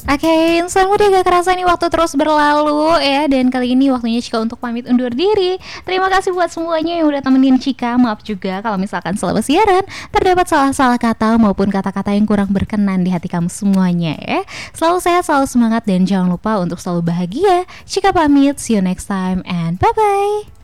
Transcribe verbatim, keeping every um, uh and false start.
Oke, insan muda gak kerasa nih waktu terus berlalu ya. Dan kali ini waktunya Cika untuk pamit undur diri. Terima kasih buat semuanya yang udah temenin Cika. Maaf juga kalau misalkan selama siaran terdapat salah-salah kata maupun kata-kata yang kurang berkenan di hati kamu semuanya ya. Selalu sehat, selalu semangat, dan jangan lupa untuk selalu bahagia. Cika pamit, see you next time and bye-bye.